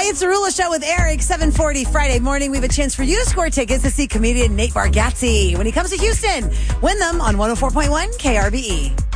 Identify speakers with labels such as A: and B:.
A: it's the Rula Show with Eric, 7:40 Friday morning. We have a chance for you to score tickets to see comedian Nate Bargatze when he comes to Houston. Win them on 104.1 KRBE.